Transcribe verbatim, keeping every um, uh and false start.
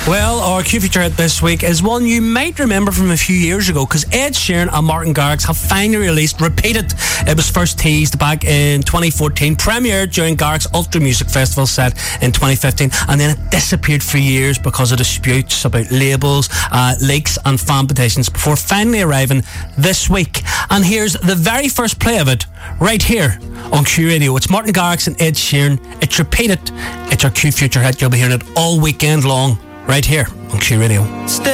Well, our Q Future hit this week is one you might remember from a few years ago, because Ed Sheeran and Martin Garrix have finally released Repeat It. It was first teased back in twenty fourteen, premiered during Garrix Ultra Music Festival set in twenty fifteen, and then it disappeared for years because of disputes about labels, uh, leaks and fan petitions, before finally arriving this week. And here's the very first play of it right here on Q Radio. It's Martin Garrix and Ed Sheeran. It's Repeat It. It's our Q Future hit. You'll be hearing it all weekend long right here on Q Radio.